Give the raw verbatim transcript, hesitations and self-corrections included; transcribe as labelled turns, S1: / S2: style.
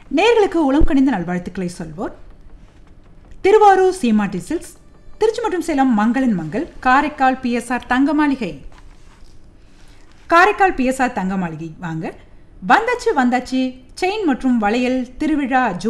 S1: நேர்களுக்கு உளம் கணிந்த நல்வாழ்த்துக்களை சொல்வோர் திருவாரூர் சீமாட்டி சில்க்ஸ், திருச்சி மற்றும் சேலம் மங்களன் மங்கள், காரைக்கால் பிஎஸ்ஆர் தங்க மாளிகை. காரைக்கால் பிஎஸ்ஆர் தங்க மாளிகை வாங்க. வந்தாச்சு வந்தாச்சு செயின் மற்றும் வளையல் திருவிழா.